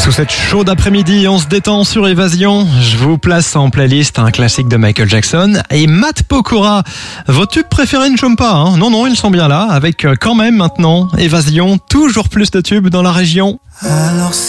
Sous cette chaude après-midi, on se détend sur Évasion. Je vous place en playlist un classique de Michael Jackson et Matt Pokora. Vos tubes préférés ne chôment pas, hein. Non, ils sont bien là, avec quand même maintenant Évasion, toujours plus de tubes dans la région. Alors